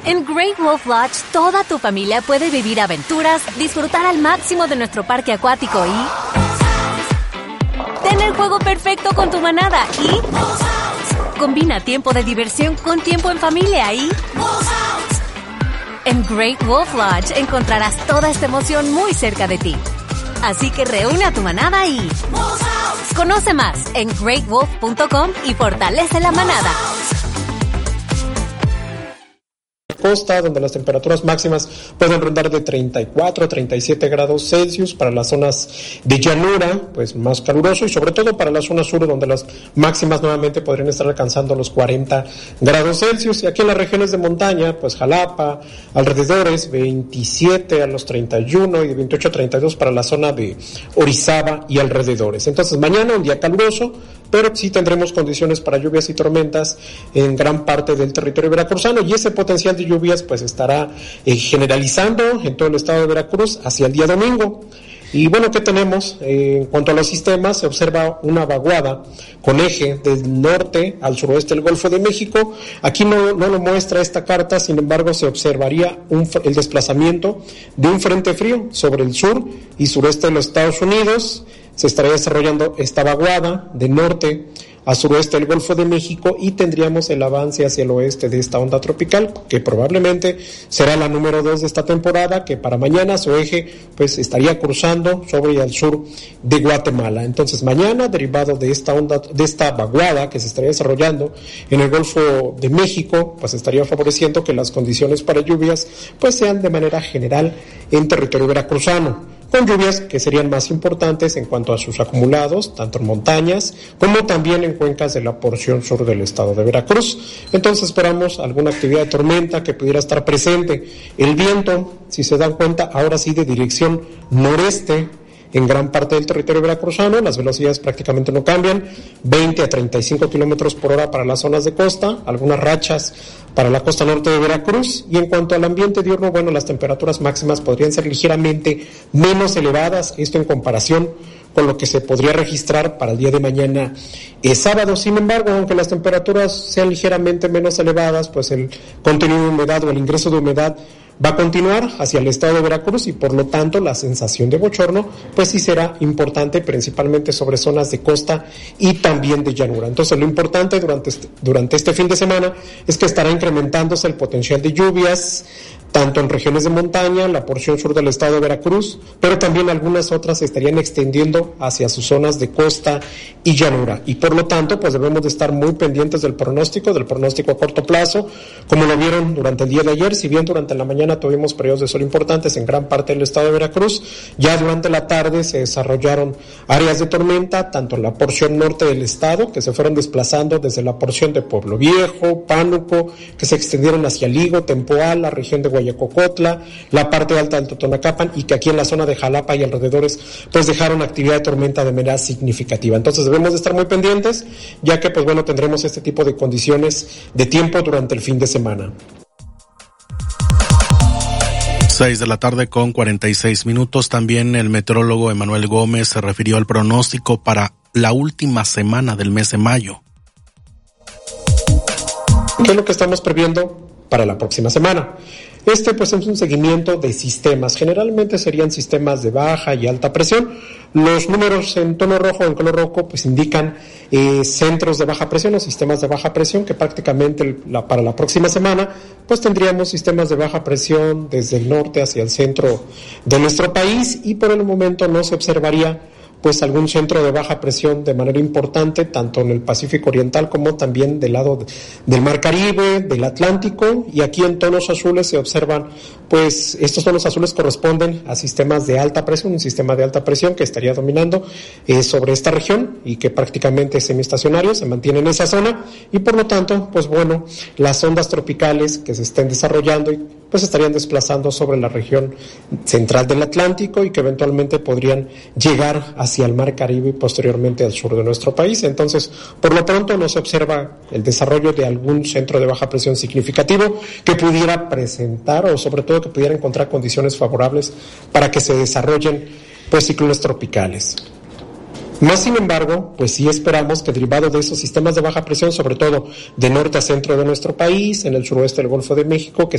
En Great Wolf Lodge, toda tu familia puede vivir aventuras, disfrutar al máximo de nuestro parque acuático y tener el juego perfecto con tu manada y combina tiempo de diversión con tiempo en familia y en Great Wolf Lodge encontrarás toda esta emoción muy cerca de ti. Así que reúne a tu manada y conoce más en greatwolf.com y fortalece la manada. Costa, donde las temperaturas máximas pueden rondar de 34 a 37 grados Celsius. Para las zonas de llanura, pues más caluroso, y sobre todo para la zona sur, donde las máximas nuevamente podrían estar alcanzando los 40 grados Celsius. Y aquí en las regiones de montaña, pues Jalapa, alrededores, 27 a los 31 y de 28 a 32 para la zona de Orizaba y alrededores. Entonces mañana un día caluroso, pero sí tendremos condiciones para lluvias y tormentas en gran parte del territorio veracruzano, y ese potencial de lluvias pues estará generalizando en todo el estado de Veracruz hacia el día domingo. Y bueno, ¿qué tenemos? En cuanto a los sistemas, se observa una vaguada con eje del norte al suroeste del Golfo de México. Aquí no lo muestra esta carta, sin embargo se observaría el desplazamiento de un frente frío sobre el sur y sureste de los Estados Unidos. Se estaría desarrollando esta vaguada de norte a suroeste del Golfo de México, y tendríamos el avance hacia el oeste de esta onda tropical, que probablemente será la número 2 de esta temporada, que para mañana su eje pues estaría cruzando sobre y al sur de Guatemala. Entonces mañana, derivado de esta onda, de esta vaguada que se estaría desarrollando en el Golfo de México, pues estaría favoreciendo que las condiciones para lluvias pues sean de manera general en territorio veracruzano, con lluvias que serían más importantes en cuanto a sus acumulados, tanto en montañas como también en cuencas de la porción sur del estado de Veracruz. Entonces esperamos alguna actividad de tormenta que pudiera estar presente. El viento, si se dan cuenta, ahora sí de dirección noreste en gran parte del territorio veracruzano. Las velocidades prácticamente no cambian, 20 a 35 kilómetros por hora para las zonas de costa, algunas rachas para la costa norte de Veracruz. Y en cuanto al ambiente diurno, bueno, las temperaturas máximas podrían ser ligeramente menos elevadas, esto en comparación con lo que se podría registrar para el día de mañana sábado. Sin embargo, aunque las temperaturas sean ligeramente menos elevadas, pues el contenido de humedad o el ingreso de humedad va a continuar hacia el estado de Veracruz, y por lo tanto la sensación de bochorno pues sí será importante, principalmente sobre zonas de costa y también de llanura. Entonces lo importante durante este fin de semana es que estará incrementándose el potencial de lluvias, tanto en regiones de montaña, la porción sur del estado de Veracruz, pero también algunas otras se estarían extendiendo hacia sus zonas de costa y llanura. Y por lo tanto, pues debemos de estar muy pendientes del pronóstico a corto plazo, como lo vieron durante el día de ayer. Si bien durante la mañana tuvimos periodos de sol importantes en gran parte del estado de Veracruz, ya durante la tarde se desarrollaron áreas de tormenta, tanto en la porción norte del estado, que se fueron desplazando desde la porción de Pueblo Viejo, Pánuco, que se extendieron hacia Ligo, Tempoal, la región de Guayacocotla, la parte alta del Totonacapan, y que aquí en la zona de Jalapa y alrededores pues dejaron actividad de tormenta de manera significativa. Entonces debemos de estar muy pendientes, ya que pues bueno, tendremos este tipo de condiciones de tiempo durante el fin de semana. 6 de la tarde con 46 minutos. También el meteorólogo Emanuel Gómez se refirió al pronóstico para la última semana del mes de mayo. ¿Qué es lo que estamos previendo para la próxima semana? Este pues es un seguimiento de sistemas, generalmente serían sistemas de baja y alta presión. Los números en tono rojo o en color rojo pues indican centros de baja presión o sistemas de baja presión, que prácticamente para la próxima semana pues tendríamos sistemas de baja presión desde el norte hacia el centro de nuestro país, y por el momento no se observaría pues algún centro de baja presión de manera importante, tanto en el Pacífico Oriental como también del lado del Mar Caribe, del Atlántico. Y aquí en tonos azules se observan, pues estos tonos azules corresponden a sistemas de alta presión, un sistema de alta presión que estaría dominando sobre esta región y que prácticamente es semiestacionario, se mantiene en esa zona, y por lo tanto, pues bueno, las ondas tropicales que se estén desarrollando pues estarían desplazando sobre la región central del Atlántico, y que eventualmente podrían llegar hacia el Mar Caribe y posteriormente al sur de nuestro país. Entonces, por lo pronto no se observa el desarrollo de algún centro de baja presión significativo que pudiera presentar, o sobre todo que pudiera encontrar condiciones favorables para que se desarrollen pues ciclones tropicales. Más sin embargo, pues sí esperamos que derivado de esos sistemas de baja presión, sobre todo de norte a centro de nuestro país, en el suroeste del Golfo de México, que